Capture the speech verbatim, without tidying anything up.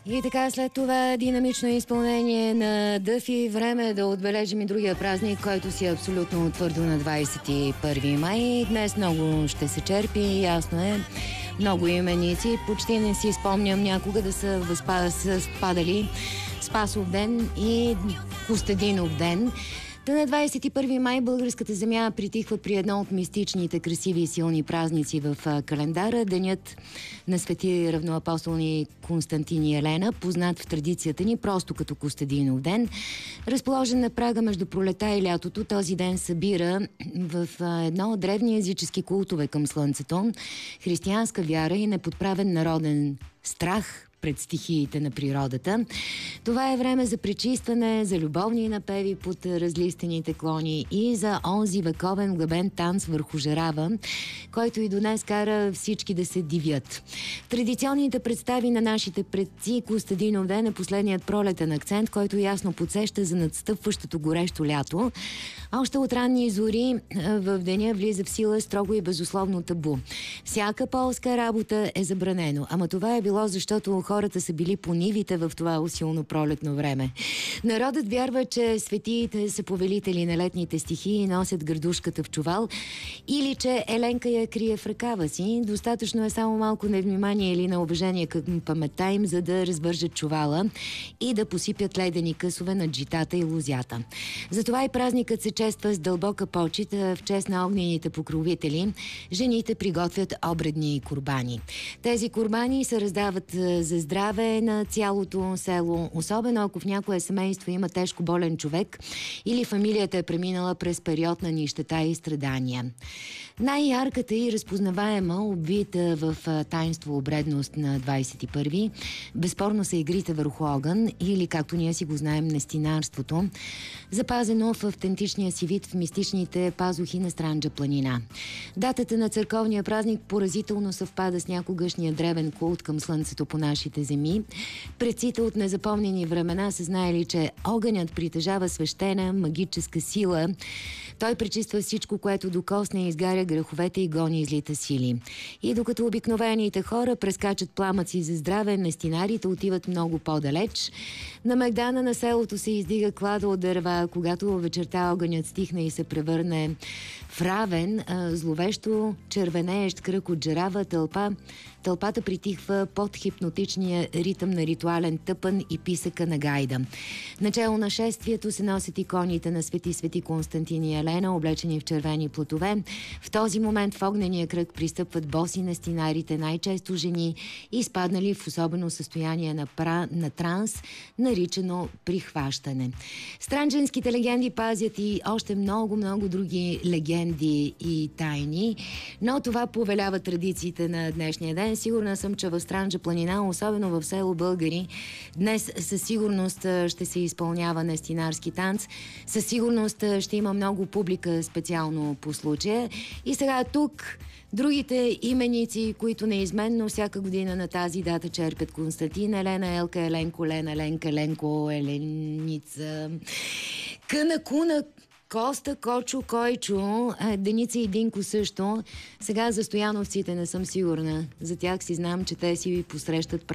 И така, след това динамично изпълнение на Дъфи, време е да отбележим и другия празник, който си е абсолютно твърдо на двадесет и първи май. Днес много ще се черпи, ясно е. Много именици. Почти не си спомням някога да са възпадали Спасов ден и Костадинов ден. Та на двадесет и първи май българската земя притихва при едно от мистичните, красиви и силни празници в календара. Денят на свети равноапостолни Константин и Елена, познат в традицията ни просто като Костадинов ден. Разположен на прага между пролета и лятото, този ден събира в едно от древни езически култове към слънцето, християнска вяра и неподправен народен страх пред стихиите на природата. Това е време за пречистване, за любовни напеви под разлистените клони и за онзи вековен глъбен танц върху жерава, който и до днес кара всички да се дивят. Традиционните представи на нашите предци Костадинов ден е последният пролетен акцент, който ясно подсеща за надстъпващото горещо лято. Още от ранни зори в деня влиза в сила строго и безусловно табу. Всяка полска работа е забранено, ама това е било, защото хората са били по нивите в това усилно пролетно време. Народът вярва, че светиите са повелители на летните стихии и носят гърдушката в чувал, или че Еленка я крие в ръкава си. Достатъчно е само малко невнимание или на уважение към паметта им, за да развържат чувала и да посипят ледени късове над житата и лозята. Затова и празникът се чества с дълбока почит в чест на огнените покровители. Жените приготвят обредни курбани. Тези курбани се раздават за здраве на цялото село, особено ако в някое семейство има тежко болен човек или фамилията е преминала през период на нищета и страдания. Най-ярката и разпознаваема, обвита в таинство обредност на двадесет и първи, безспорно са игрите върху огън или, както ние си го знаем, нестинарството, запазено в автентичния си вид в мистичните пазухи на Странджа планина. Датата на църковния празник поразително съвпада с някогашния древен култ към слънцето по нашите земи. Предците от незапомнени времена са знаели, че огънят притежава свещена магическа сила. Той пречиства всичко, което докосне и изгаря греховете и гони злите сили. И докато обикновените хора прескачат пламъци за здраве, нестинарите отиват много по-далеч. На мегдана на селото се издига клада от дърва, когато вечерта огънят стихне и се превърне в равен, зловещо червенеещ кръг от жерава тълпа. Тълпата притихва под хипнотичния ритъм на ритуален тъпън и писъка на гайда. Начало на шествието се носят иконите на свети свети Константин и Елена, облечени в червени плотове. В този момент в огнения кръг пристъпват боси нестинарите, най-често жени, изпаднали в особено състояние на, пра, на транс, наричано прихващане. Странджанските легенди пазят и още много-много други легенди и тайни, но това повелява традициите на днешния ден. Сигурна съм, че в Странджа планина, особено в село Българи, днес със сигурност ще се изпълнява нестинарски танц. Със сигурност ще има много публика специално по случая. И сега тук другите именици, които неизменно всяка година на тази дата черпят: Константин, Елена, Елка, Еленко, Лена, Ленка, Ленко, Еленица, Къна, Куна, Коста, Кочо, Койчо, Деница и Динко също. Сега за стояновците не съм сигурна. За тях си знам, че те си посрещат